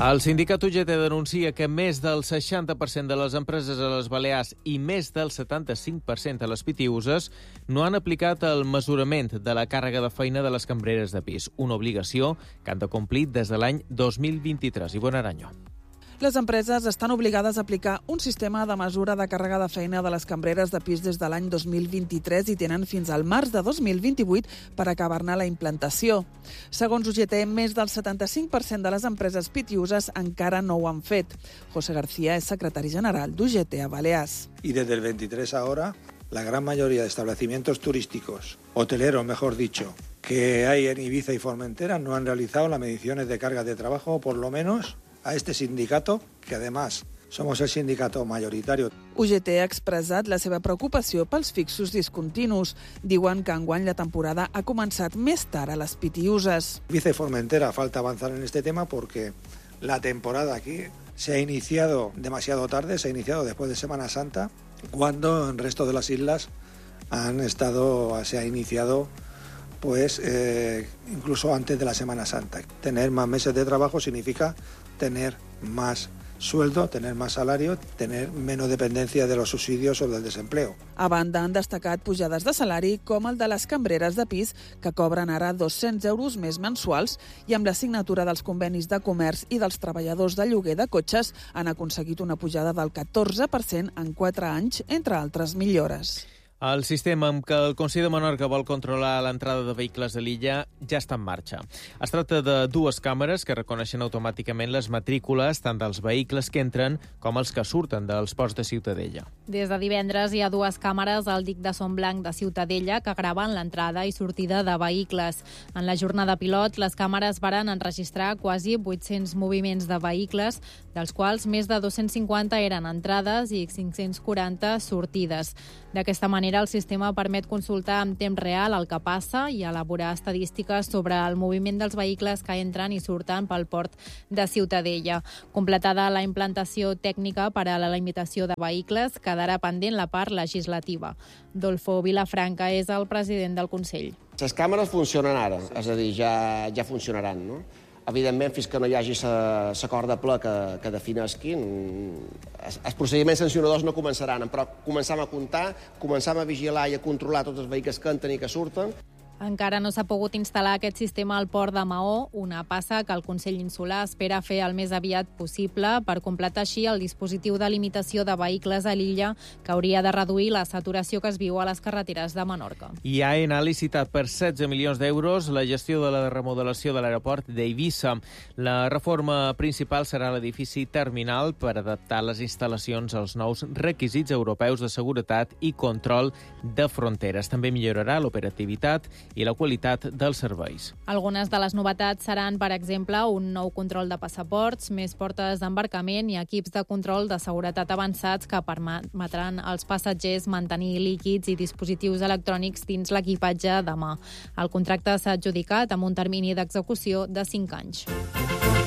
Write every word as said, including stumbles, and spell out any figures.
El sindicat U G T denuncia que més del seixanta per cent de les empreses a les Balears i més del setanta-cinc per cent a les Pitiüses no han aplicat el mesurament de la càrrega de feina de les cambreres de pis, una obligació que han de complir des de l'any dos mil vint-i-tres. Ivonne Aranyo. Les empreses estan obligades a aplicar un sistema de mesura de càrrega de feina de les cambreres de pis des de l'any dos mil vint-i-tres i tenen fins al març de dos mil vint-i-vuit per acabar-ne la implantació. Segons U G T, més del setanta-cinc per cent de les empreses pitiüses encara no ho han fet. José García es secretari general d'U G T a Balears. Y desde el veintitrés ahora, la gran mayoría de establecimientos turísticos, hoteleros mejor dicho, que hay en Ibiza y Formentera no han realizado las mediciones de cargas de trabajo, por lo menos a este sindicato, que además somos el sindicato mayoritario. U G T ha expressat la seva preocupació pels fixos discontinus. Diuen que enguany la temporada ha començat més tard a les Pitiüses. Ibiza y Formentera falta avanzar en este tema porque la temporada aquí se ha iniciado demasiado tarde, se ha iniciado después de Semana Santa, cuando en el resto de las islas han estado, se ha iniciado pues eh, incluso antes de la Semana Santa. Tener más meses de trabajo significa tener más sueldo, tener más salario, tener menos dependencia de los subsidios o del desempleo. A banda, han destacat pujades de salari com el de les cambreres de pis, que cobren ara dos-cents euros més mensuals, i amb la signatura dels convenis de comerç i dels treballadors de lloguer de cotxes han aconseguit una pujada del catorze per cent en quatre anys, entre altres millores. El sistema amb què el Consell de Menorca vol controlar l'entrada de vehicles a l'illa ja està en marxa. Es tracta de dues càmeres que reconeixen automàticament les matrícules tant dels vehicles que entren com els que surten dels ports de Ciutadella. Des de divendres hi ha dues càmeres al dic de Son Blanc de Ciutadella que graven l'entrada i sortida de vehicles. En la jornada pilot, les càmeres varen enregistrar quasi vuit-cents moviments de vehicles, dels quals més de dos-cents cinquanta eren entrades i cinc-cents quaranta sortides. D'aquesta manera, el sistema permet consultar en temps real el que passa i elaborar estadístiques sobre el moviment dels vehicles que entren i surten pel port de Ciutadella. Completada la implantació tècnica per a la limitació de vehicles, quedarà pendent la part legislativa. Dolfo Vilafranca és el president del Consell. Les càmeres funcionen ara, és a dir, ja, ja funcionaran, no? Evidentment, fins que no hi hagi l'acord de ple que, que definisqui, els procediments sancionadors no començaran, però començam a comptar, començam a vigilar i a controlar tots els vehicles que entren i que surten. Encara no s'ha pogut instal·lar aquest sistema al port de Maó, una passa que el Consell Insular espera fer el més aviat possible per completar així el dispositiu de limitació de vehicles a l'illa que hauria de reduir la saturació que es viu a les carreteres de Menorca. I A E N ha licitat per setze milions d'euros la gestió de la remodelació de l'aeroport d'Eivissa. La reforma principal serà l'edifici terminal per adaptar les instal·lacions als nous requisits europeus de seguretat i control de fronteres. També millorarà l'operativitat i la qualitat dels serveis. Algunes de les novetats seran, per exemple, un nou control de passaports, més portes d'embarcament i equips de control de seguretat avançats que permetran als passatgers mantenir líquids i dispositius electrònics dins l'equipatge de mà. El contracte s'ha adjudicat amb un termini d'execució de cinc anys.